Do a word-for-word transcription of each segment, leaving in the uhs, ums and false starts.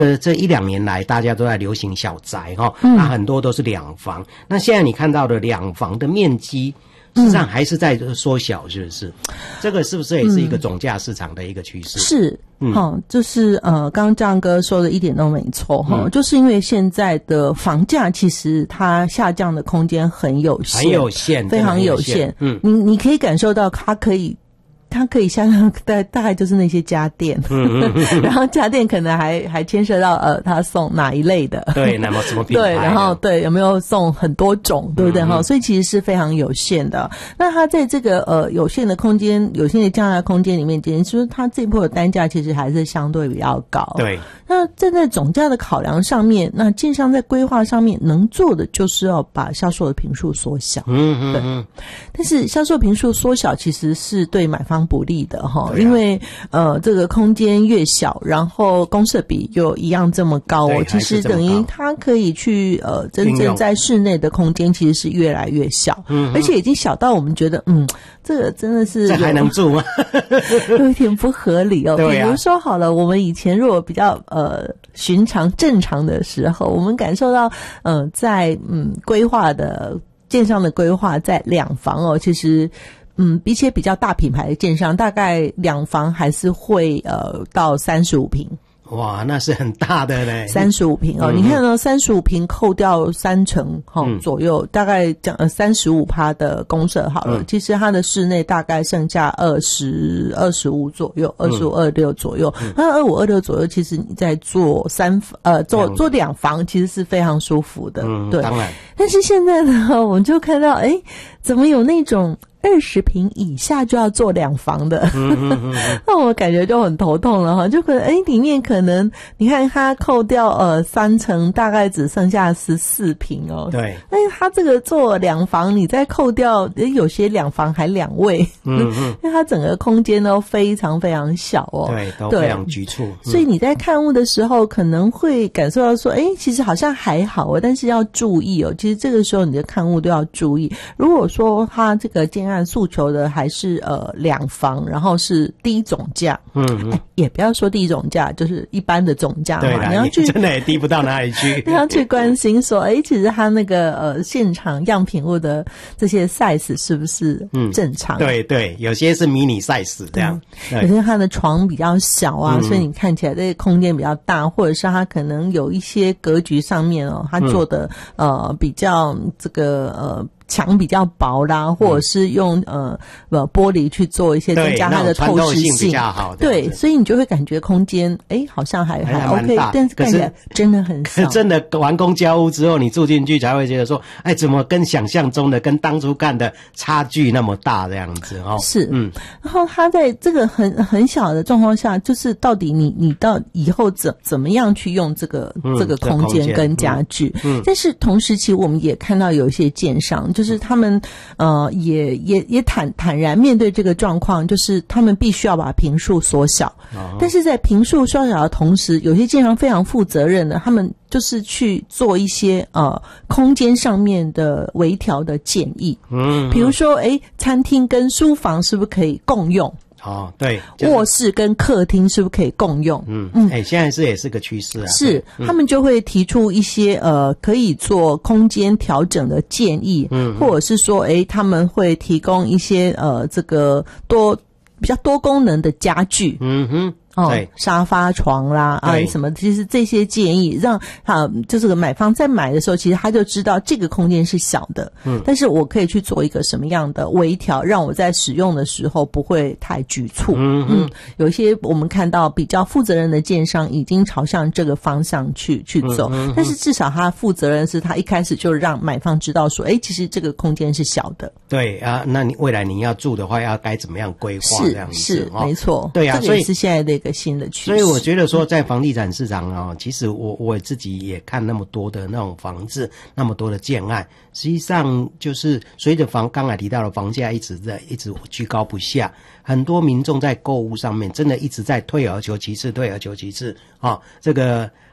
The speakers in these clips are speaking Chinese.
呃，这一两年来，大家都在流行小宅哈，那、嗯啊、很多都是两房。那现在你看到的两房的面积，实际上还是在缩小，是不是？嗯、这个是不是也是一个总价市场的一个趋势？ 嗯、是，嗯，哦、就是呃，刚刚张哥说的一点都没错哈、嗯，就是因为现在的房价其实它下降的空间很有限， 很有限， 非常有限。 嗯， 你你可以感受到它可以。它可以下降大大概就是那些家电，嗯嗯嗯然后家电可能还还牵涉到呃，他送哪一类的， 对，那么什么品牌， 对，然后对有没有送很多种，对不对哈、嗯？所以其实是非常有限的。那它在这个呃有限的空间、有限的降价空间里面，其实它这一波的单价其实还是相对比较高。 对， 那站在总价的考量上面，那建商在规划上面能做的就是要把销售的坪数缩小。嗯嗯嗯。但是销售坪数缩小其实是对买方不利的哈、啊，因为呃这个空间越小，然后公设比就一样这么高哦，其实等于它可以去呃真正在室内的空间其实是越来越小，嗯，而且已经小到我们觉得嗯这个真的是这还能住吗？ 有一点不合理哦。 对啊、 比如说好了，我们以前如果比较呃寻常正常的时候，我们感受到嗯、呃、在嗯规划的建商的规划在两房哦，其实。嗯，比起比较大品牌的建商，大概两房还是会呃到三十五坪。 哇，那是很大的嘞， 三十五坪哦、嗯。你看呢，三十五坪扣掉三成哈、哦嗯、左右，大概讲呃三十五趴的公设好了、嗯。其实它的室内大概剩下二十二十五左右，二十五二六左右。那二五二六左右，其实你在做三呃做做两房，其实是非常舒服的。 嗯， 对， 当然。 但是现在呢，我们就看到，哎，怎么有那种二十坪以下就要做两房的，嗯嗯嗯那我感觉就很头痛了哈，就可能诶里面可能你看它扣掉呃三层，大概只剩下十四坪哦。 对， 但是它这个做两房，你再扣掉，有些两房还两卫，嗯嗯，因为它整个空间都非常非常小哦， 对，都非常局促。 所以你在看屋的时候，可能会感受到说，诶其实好像还好哦，但是要注意哦，其实这个时候你的看屋都要注意。如果说它这个建案诉求的还是呃两房，然后是低总价，嗯嗯、哎，也不要说低总价，就是一般的总价嘛，你要去真的也低不到哪里去， 你要去关心说，哎，其实它那个呃现场样品屋的这些 size 是不是正常？嗯、 对对，有些是迷你 size 这样， 有些它的床比较小啊，嗯、所以你看起来这个空间比较大，或者是它可能有一些格局上面哦，它做的、嗯、呃比较这个呃。墙比较薄啦，或者是用、嗯、呃玻璃去做一些增加它的透视性， 性比较好。 对，所以你就会感觉空间哎好像还还 OK， 但是看起来真的很小。 真的完工交屋之后，你住进去才会觉得说，哎，怎么跟想象中的、跟当初看的差距那么大这样子哦？ 是，嗯。然后它在这个很很小的状况下，就是到底你你到以后怎怎么样去用这个、嗯、这个空间跟家具？嗯，嗯但是同时期我们也看到有一些建商。就是他们呃也也也坦坦然面对这个状况，就是他们必须要把坪数缩小、哦、但是在坪数缩小的同时，有些建商非常负责任的，他们就是去做一些呃空间上面的微调的建议，嗯，比如说诶餐厅跟书房是不是可以共用？ 哦，对， 就是、卧室跟客厅是不是可以共用？ 嗯嗯，哎、欸，现在是也是个趋势啊。 是、嗯，他们就会提出一些呃可以做空间调整的建议，嗯，或者是说，哎，他们会提供一些呃这个多比较多功能的家具，嗯哼。哦，沙发床啦啊什么，其实这些建议让啊，就是个买方在买的时候，其实他就知道这个空间是小的，嗯，但是我可以去做一个什么样的微调，让我在使用的时候不会太局促。嗯嗯，有一些我们看到比较负责任的建商已经朝向这个方向去去走，嗯嗯，但是至少他负责任是他一开始就让买方知道说，哎，其实这个空间是小的。 对啊，那你未来你要住的话，要该怎么样规划这样子？ 是是、哦、没错， 对啊， 这个也是现在的一个新的趋势。 所以我觉得说，在房地产市场啊、哦，其实我我自己也看那么多的那种房子，那么多的建案，实际上就是随着房刚才提到的房价一直在一直居高不下，很多民众在购物上面真的一直在退而求其次，退而求其次啊、哦，这个。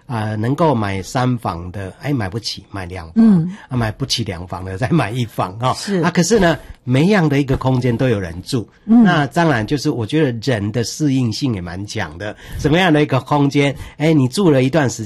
啊、呃、能够买三房的，哎买不起买两房， 嗯啊买不起两房的再买一房哦。 是啊，可是呢，每样的一个空间都有人住，嗯，那当然就是我觉得人的适应性也蛮强的，什么样的一个空间，哎，你住了一段时间。